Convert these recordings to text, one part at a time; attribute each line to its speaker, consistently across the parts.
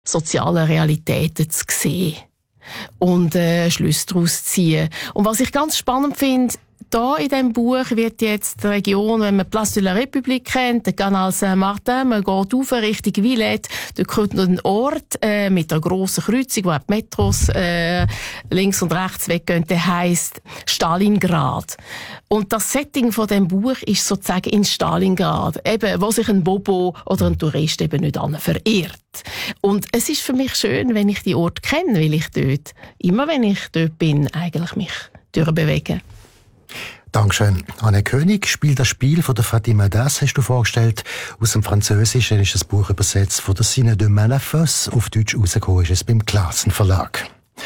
Speaker 1: sozialen Realitäten zu sehen und Schlüsse daraus zu ziehen. Und was ich ganz spannend finde, da in diesem Buch wird jetzt die Region, wenn man Place de la République kennt, der Canal Saint-Martin, man geht rauf Richtung Villette, da kommt noch ein Ort mit einer grossen Kreuzung, wo auch die Metros links und rechts weggehen, der heisst Stalingrad. Und das Setting von dem Buch ist sozusagen in Stalingrad, eben, wo sich ein Bobo oder ein Tourist eben nicht verirrt. Und es ist für mich schön, wenn ich die Orte kenne, weil ich dort, immer wenn ich dort bin, eigentlich mich durchbewege.
Speaker 2: Dankeschön. Anne König spielt das Spiel von der Fatima Das, hast du vorgestellt. Aus dem Französischen ist das Buch übersetzt von der Sine de Malafos. Auf Deutsch rausgekommen ist es beim Klassen Verlag.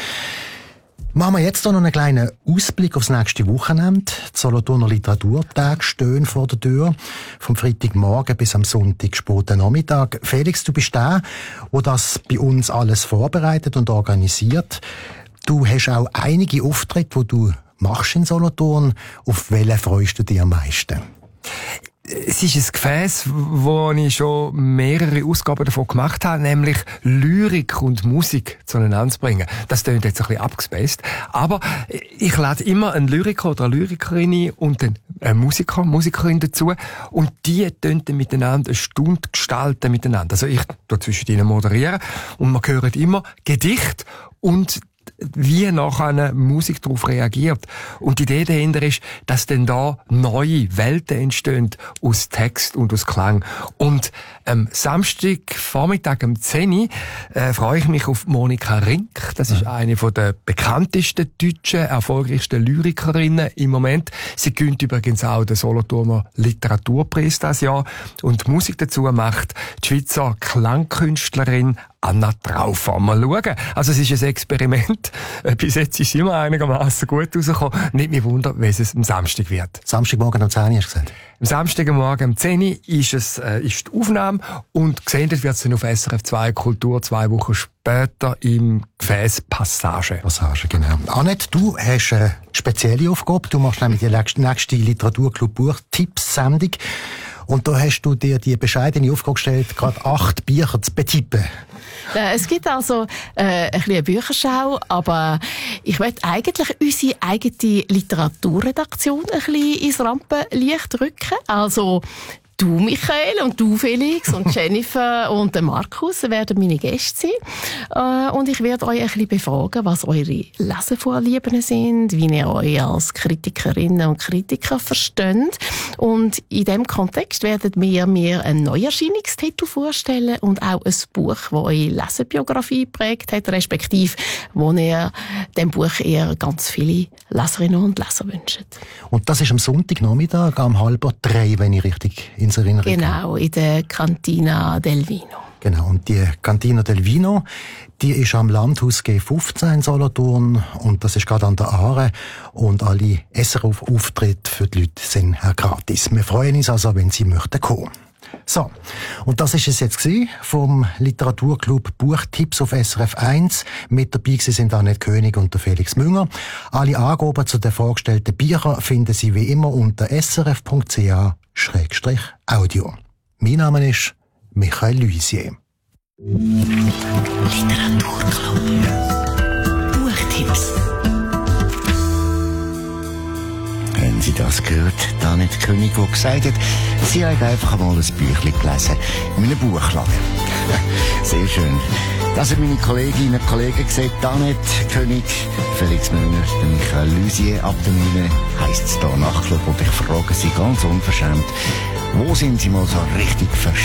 Speaker 2: Machen wir jetzt noch einen kleinen Ausblick aufs nächste Wochenende. Die Solothurner Literaturtage stehen vor der Tür. Vom Freitagmorgen bis am Sonntag späten Nachmittag. Felix, du bist der, der das bei uns alles vorbereitet und organisiert. Du hast auch einige Auftritte, die du machst in Solothurn. Auf welchen freust du dich am meisten?
Speaker 3: Es ist ein Gefäß, wo ich schon mehrere Ausgaben davon gemacht habe, nämlich Lyrik und Musik zueinander zu bringen. Das klingt jetzt ein bisschen abgespaced, aber ich lade immer einen Lyriker oder eine Lyrikerin ein und einen Musikerin dazu und die tun dann miteinander eine Stunde gestalten miteinander. Also ich tue zwischen ihnen moderieren und man hört immer Gedicht und wie nachher Musik darauf reagiert. Und die Idee dahinter ist, dass dann da neue Welten entstehen aus Text und aus Klang. Und am Samstagvormittag um 10 Uhr freue ich mich auf Monika Rink. Das ist eine der bekanntesten deutschen, erfolgreichsten Lyrikerinnen im Moment. Sie gewinnt übrigens auch den Solothurner Literaturpreis dieses Jahr. Und Musik dazu macht die Schweizer Klangkünstlerin Anna Traufer. Mal schauen. Also es ist ein Experiment. Bis jetzt ist es immer einigermaßen gut rausgekommen. Nicht mehr wundern, wie es am Samstag wird.
Speaker 2: Samstagmorgen um 10 Uhr hast du gesagt?
Speaker 3: Am Samstagmorgen um 10 Uhr ist die Aufnahme und gesendet wird es dann auf SRF 2 Kultur 2 Wochen später im Gefäß Passage.
Speaker 2: Passage, genau. Annette, du hast eine spezielle Aufgabe. Du machst nämlich die nächste Literaturclub Buchtipps-Sendung. Und da hast du dir die bescheidene Aufgabe gestellt, gerade 8 Bücher zu betippen.
Speaker 1: Es gibt also ein bisschen eine Bücherschau, aber ich möchte eigentlich unsere eigene Literaturredaktion ein bisschen ins Rampenlicht rücken. Also du, Michael, und du, Felix, und Jennifer und der Markus werden meine Gäste sein. Und ich werde euch ein bisschen befragen, was eure Lesevorlieben sind, wie ihr euch als Kritikerinnen und Kritiker versteht. Und in diesem Kontext werden wir mir einen Neuerscheinungstitel vorstellen und auch ein Buch, das eure Lesebiografie geprägt hat, respektive wo ihr dem Buch eher ganz viele Leserinnen und Leser wünscht.
Speaker 2: Und das ist am Sonntagnachmittag um 2:30, wenn ich richtig ins Erinnerung habe.
Speaker 1: Genau, in der Cantina del Vino.
Speaker 2: Genau, und die Cantina del Vino, die ist am Landhaus G15 in Solothurn und das ist gerade an der Aare und alle SRF-Auftritte für die Leute sind gratis. Wir freuen uns also, wenn Sie möchten kommen. So, und das ist es jetzt gewesen vom Literaturclub Buchtipps auf SRF 1. Mit dabei sind Annette König und der Felix Münger. Alle Angaben zu den vorgestellten Büchern finden Sie wie immer unter srf.ch/audio. Mein Name ist Michael Luisier.
Speaker 4: Literaturclub Buchtipps. Haben Sie das gehört? Annette König, die gesagt hat, sie hat einfach mal ein Büchlein gelesen in einem Buchladen. Sehr schön. Das haben meine Kolleginnen und Kollegen gesagt. Annette König, Felix Müller, Michael Luisier. Ab der 9 heisst es hier Nachtclub und ich frage Sie ganz unverschämt, wo sind Sie mal so richtig verstanden?